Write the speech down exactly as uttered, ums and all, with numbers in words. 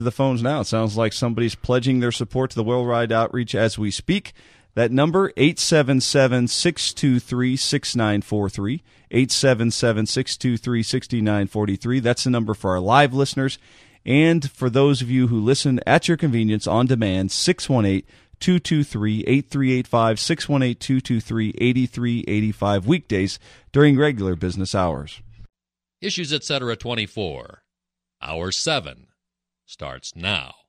The phones now. It sounds like somebody's pledging their support to the Worldwide Outreach as we speak. That number, eight seven seven, six two three, six nine four three, eight seven seven, six two three, six nine four three. That's the number for our live listeners. And for those of you who listen at your convenience on demand, six one eight, two two three, eight three eight five, six one eight, two two three, eight three eight five, weekdays during regular business hours. Issues Etc. twenty-four, Hour seven, starts now.